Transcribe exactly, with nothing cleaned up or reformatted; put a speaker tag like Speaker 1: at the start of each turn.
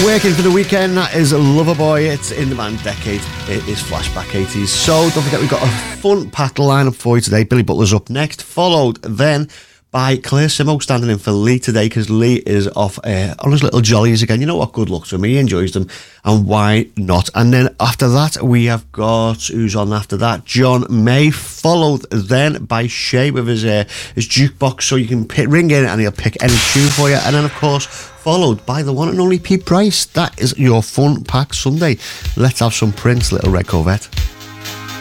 Speaker 1: Working for the weekend, that is Loverboy. It's in the band Decade. It is flashback eighties. So don't forget, we've got a fun-packed lineup for you today. Billy Butler's up next, followed then by Claire Simo standing in for Lee today, because Lee is off uh, on his little jollies again. You know what? Good luck to him. He enjoys them, and why not? And then after that, we have got, who's on after that? John May, followed then by Shay with his uh, his jukebox, so you can pick, ring in and he'll pick any tune for you. And then, of course, followed by the one and only Pete Price. That is your fun-packed Sunday. Let's have some Prince, Little Red Corvette.